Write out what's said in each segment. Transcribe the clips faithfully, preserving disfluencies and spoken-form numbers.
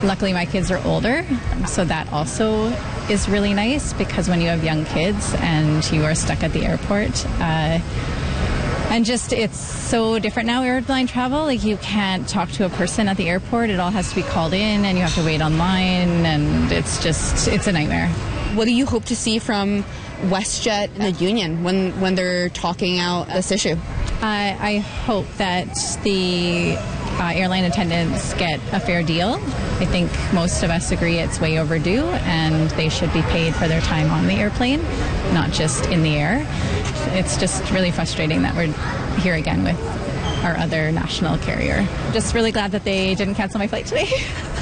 Luckily, my kids are older, so that also is really nice because when you have young kids and you are stuck at the airport, uh, and just it's so different now, airline travel. Like you can't talk to a person at the airport. It all has to be called in and you have to wait online, and it's just, it's a nightmare. What do you hope to see from WestJet and the union when, when they're talking out this issue? Uh, I hope that the uh, airline attendants get a fair deal. I think most of us agree it's way overdue and they should be paid for their time on the airplane, not just in the air. It's just really frustrating that we're here again with our other national carrier. Just really glad that they didn't cancel my flight today.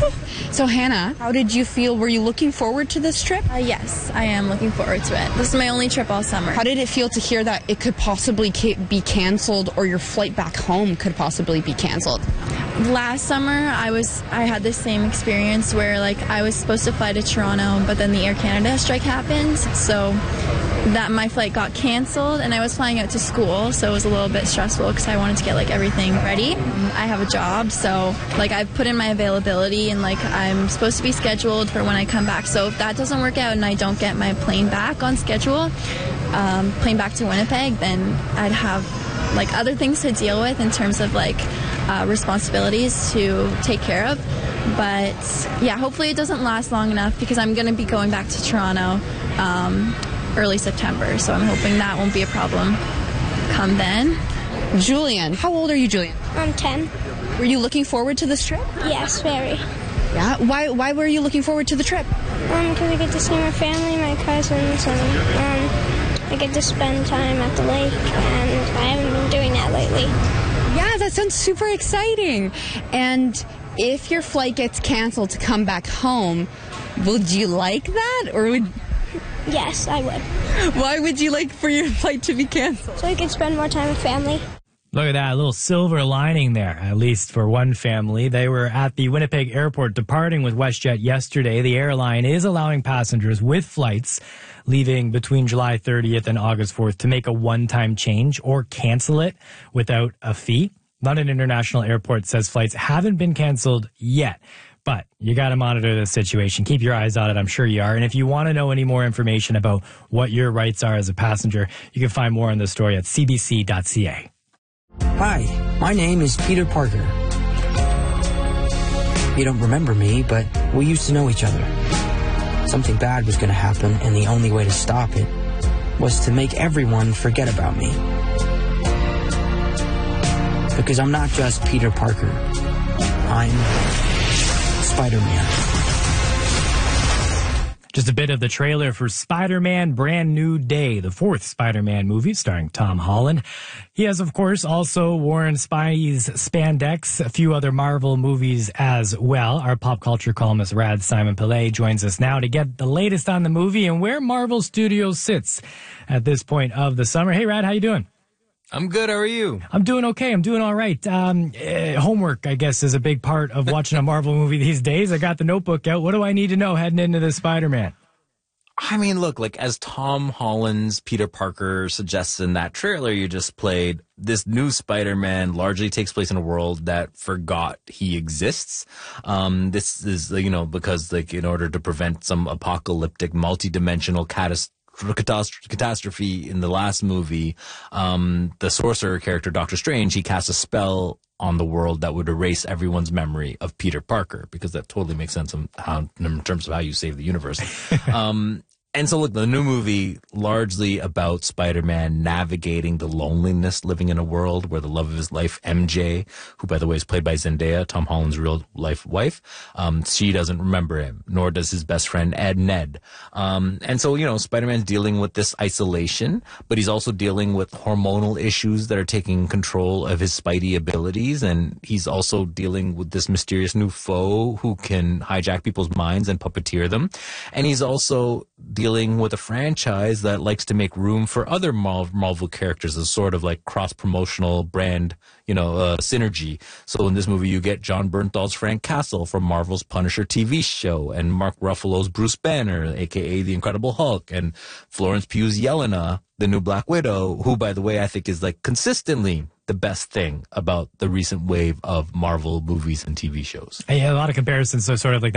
So Hannah, how did you feel? Were you looking forward to this trip? Uh, yes, I am looking forward to it. This is my only trip all summer. How did it feel to hear that it could possibly ca- be canceled, or your flight back home could possibly be canceled? Last summer, I was I had the same experience where like I was supposed to fly to Toronto, but then the Air Canada strike happened, so that my flight got canceled, and I was flying out to school, so it was a little bit stressful because I wanted to get like everything ready. I have a job, so like I've put in my availability, and like I'm supposed to be scheduled for when I come back. So if that doesn't work out and I don't get my plane back on schedule, um, plane back to Winnipeg, then I'd have like other things to deal with in terms of like uh, responsibilities to take care of. But yeah, hopefully it doesn't last long enough because I'm going to be going back to Toronto um, early September, so I'm hoping that won't be a problem come then. Julian, how old are you, Julian? I'm ten. Were you looking forward to this trip? Yes, very. Yeah? Why Why were you looking forward to the trip? Um, because I get to see my family, my cousins, and um, I get to spend time at the lake, and I haven't been doing that lately. Yeah, that sounds super exciting. And if your flight gets canceled to come back home, would you like that, or would... Yes, I would. Why would you like for your flight to be canceled? So I can spend more time with family. Look at that, a little silver lining there, at least for one family. They were at the Winnipeg airport departing with WestJet yesterday. The airline is allowing passengers with flights leaving between July thirtieth and August fourth to make a one-time change or cancel it without a fee. London International Airport says flights haven't been canceled yet. But you got to monitor this situation. Keep your eyes on it. I'm sure you are. And if you want to know any more information about what your rights are as a passenger, you can find more on this story at c b c dot c a. Hi, my name is Peter Parker. You don't remember me, but we used to know each other. Something bad was going to happen, and the only way to stop it was to make everyone forget about me. Because I'm not just Peter Parker. I'm Spider-Man. Just a bit of the trailer for Spider-Man Brand New Day, the fourth Spider-Man movie starring Tom Holland. He has, of course, also worn Spidey's spandex, a few other Marvel movies as well. Our pop culture columnist Rad Simon Pillay joins us now to get the latest on the movie and where Marvel Studios sits at this point of the summer. Hey, Rad, how you doing? I'm good. How are you? I'm doing okay. I'm doing all right. Um, eh, homework, I guess, is a big part of watching a Marvel movie these days. I got the Notebook out. What do I need to know heading into this Spider-Man? I mean, look, like as Tom Holland's Peter Parker suggests in that trailer you just played, this new Spider-Man largely takes place in a world that forgot he exists. Um, this is, you know, because like in order to prevent some apocalyptic, multi-dimensional catastrophe, catastrophe in the last movie, um, the sorcerer character, Doctor Strange, he cast a spell on the world that would erase everyone's memory of Peter Parker, because that totally makes sense in, how, in terms of how you save the universe. um, And so, look, the new movie largely about Spider-Man navigating the loneliness, living in a world where the love of his life, M J, who, by the way, is played by Zendaya, Tom Holland's real-life wife, um, she doesn't remember him, nor does his best friend, Ed Ned. Um, and so, you know, Spider-Man's dealing with this isolation, but he's also dealing with hormonal issues that are taking control of his Spidey abilities, and he's also dealing with this mysterious new foe who can hijack people's minds and puppeteer them. And he's also dealing with a franchise that likes to make room for other Marvel characters as sort of like cross-promotional brand, you know, uh, synergy. So in this movie, you get John Bernthal's Frank Castle from Marvel's Punisher T V show, and Mark Ruffalo's Bruce Banner, a k a. The Incredible Hulk, and Florence Pugh's Yelena, the new Black Widow, who, by the way, I think is like consistently the best thing about the recent wave of Marvel movies and T V shows. Yeah, a lot of comparisons, so sort of like